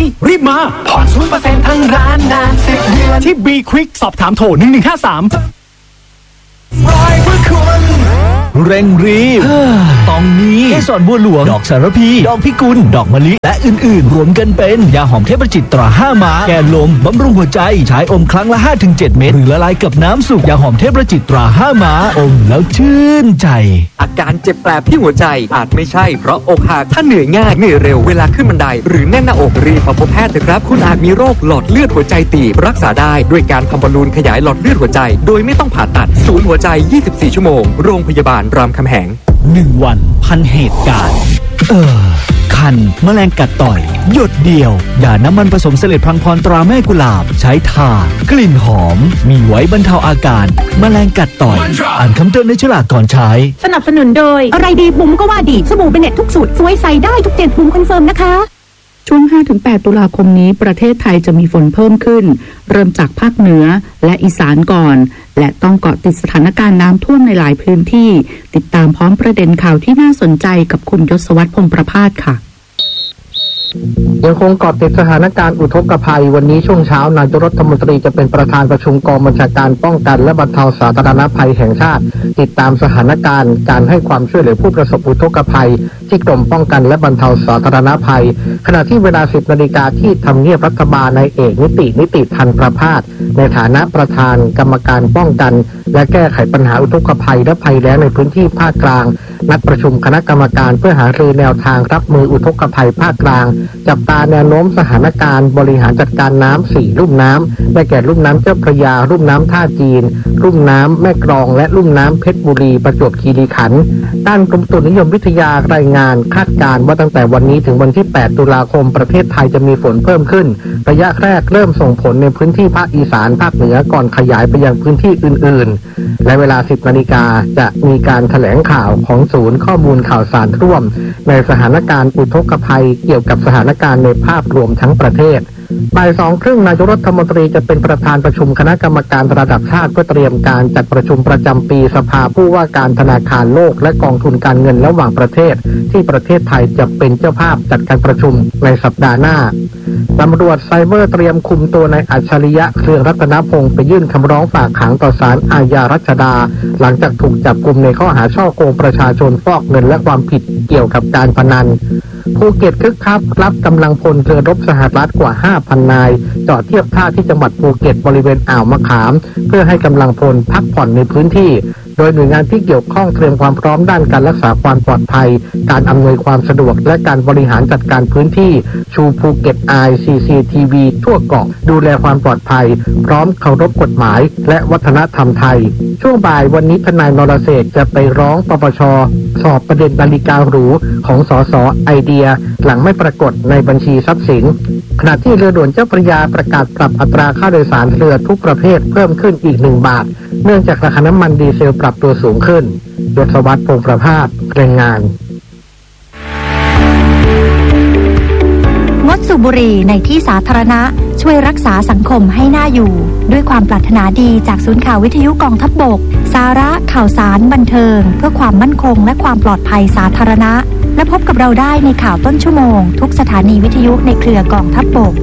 รีบมาผ่อน 0% ทั้งร้านนาน10 เดือนที่ B Quick สอบถามโทร1153 เร่งรีบต้องมีเกสรบัวหลวงดอกสารพีดอกพิกุลดอกมะลิและอื่นๆรวมกันเป็นยาหอมเทพจิตตรา5 ม้าแก้ลมบำรุงหัวใจใช้อมครั้งละ 5-7 เม็ดหรือละลายกับน้ำสุกยาหอมเทพจิตตรา5 ม้าอมแล้วชื่นใจอาการเจ็บแปลบที่หัวใจอาจไม่ใช่เพราะอกหักถ้าเหนื่อยง่ายเหนื่อยเร็วเวลาขึ้นบันไดหรือแน่นหน้าอกรีบมาพบแพทย์เถอะครับคุณอาจมีโรคหลอดเลือดหัวใจตีบรักษาได้ด้วยการทำบอลลูนขยายหลอดเลือดหัวใจโดยไม่ต้องผ่าตัดศูนย์หัวใจ24 ชั่วโมงโรงพยาบาลรามคำแหง 1 วันพันเหตุการณ์คันแมลงกัดต่อยหยดเดียวด่าน้ำมันผสมเสลดพลังพรตราแม่กุหลาบใช้ทากลิ่นหอมมีไว้บรรเทาอาการแมลงกัดต่อยอ่านคำเตือนในฉลากก่อนใช้สนับสนุนโดยอะไรดีบุ๋มก็ว่าดีสบู่เป็นเน็ตทุกสูตรสวยใสได้ทุกเจ็ดบุ๋มคอนเฟิร์มนะคะช่วง 5-8 ตุลาคมนี้ประเทศไทยจะมีฝนเพิ่มขึ้นเริ่มจากภาคเหนือและอีสานก่อนและต้องเกาะติดสถานการณ์น้ำท่วมในหลายพื้นที่ติดตามพร้อมประเด็นข่าวที่น่าสนใจกับคุณยศวัฒน์พงษ์ประภาสค่ะยังคงเกาะติดสถานการณ์อุทกภัยวันนี้ช่วงเช้านายกรัฐมนตรีจะเป็นประธานประชุมกองบัญชาการป้องกันและบรรเทาสาธารณภัยแห่งชาติติดตามสถานการณ์การให้ความช่วยเหลือผู้ประสบอุทกภัยที่กรมป้องกันและบรรเทาสาธารณภัยขณะที่เวลา 10 นาฬิกาที่ทำเนียบรัฐบาลนายเอกนิติทันประภาสในฐานะประธานกรรมการป้องกันและแก้ไขปัญหาอุทกภัยและภัยแล้งในพื้นที่ภาคกลางนัดประชุมคณะกรรมการเพื่อหารือแนวทางรับมืออุทกภัยภาคกลางจับตาแนวโน้มสถานการณ์บริหารจัดการน้ำ4 ลุ่มน้ำได้แก่ลุ่มน้ำเจ้าพระยาลุ่มน้ำท่าจีนลุ่มน้ำแม่กลองและลุ่มน้ำเพชรบุรีประจวบคีรีขันธ์ด้านกรมอุตุนิยมวิทยารายงานคาดการณ์ว่าตั้งแต่วันนี้ถึงวันที่ 8 ตุลาคมประเทศไทยจะมีฝนเพิ่มขึ้นระยะแรกเริ่มส่งผลในพื้นที่ภาคอีสานภาคเหนือก่อนขยายไปยังพื้นที่อื่นๆและเวลา 10 นาฬิกาจะมีการแถลงข่าวของศูนย์ข้อมูลข่าวสารร่วมในสถานการณ์อุทกภัยเกี่ยวกับสถานการณ์ในภาพรวมทั้งประเทศบ่าย 2:30 นายกรัฐมนตรีจะเป็นประธานประชุมคณะกรรมการระดับชาติเพื่อเตรียมการจัดประชุมประจำปีสภาผู้ว่าการธนาคารโลกและกองทุนการเงินระหว่างประเทศที่ประเทศไทยจะเป็นเจ้าภาพจัดการประชุมในสัปดาห์หน้าตำรวจไซเบอร์เตรียมคุมตัวนายอัจฉริยะเรืองรัตนพงศ์ไปยื่นคำร้องฝากขังต่อศาลอาญารัชดาหลังจากถูกจับกุมในข้อหาฉ้อโกงประชาชนฟอกเงินและความผิดเกี่ยวกับการพนันภูเก็ตคึกคักรับกำลังพลเรือรบสหรัฐกว่า 5,000 นายจอดเทียบท่าที่จังหวัดภูเก็ตบริเวณอ่าวมะขามเพื่อให้กำลังพลพักผ่อนในพื้นที่โดยหน่วยงานที่เกี่ยวข้องเตรียมความพร้อมด้านการรักษาความปลอดภัยการอำนวยความสะดวกและการบริหารจัดการพื้นที่ชูภูเก็ตไอ CCTV ทั่วเกาะดูแลความปลอดภัยพร้อมเคารพกฎหมายและวัฒนธรรมไทยช่วงบ่ายวันนี้ทนายนรเศรษฐ์จะไปร้องปปช.สอบประเด็นนาฬิกาหรูของสส.ไอเดียหลังไม่ปรากฏในบัญชีทรัพย์สินขณะที่เรือด่วนเจ้าพระยาประกาศปรับอัตราค่าโดยสารเรือทุกประเภทเพิ่มขึ้นอีก1 บาทเนื่องจากราคาน้ำมันดีเซลปรับตัวสูงขึ้นยศวัฒน์พงษ์ประภาสรายงานงดสูบบุหรี่ในที่สาธารณะช่วยรักษาสังคมให้น่าอยู่ด้วยความปรารถนาดีจากศูนย์ข่าววิทยุกองทัพบกสาระข่าวสารบันเทิงเพื่อความมั่นคงและความปลอดภัยสาธารณะและพบกับเราได้ในข่าวต้นชั่วโมงทุกสถานีวิทยุในเครือกองทัพบก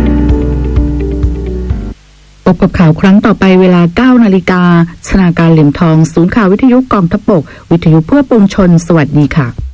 พบกับข่าวครั้งต่อไปเวลา 9 นาฬิกาธนาคารเหลี่ยมทองศูนย์ข่าววิทยุกองทัพบกวิทยุเพื่อปวงชนสวัสดีค่ะ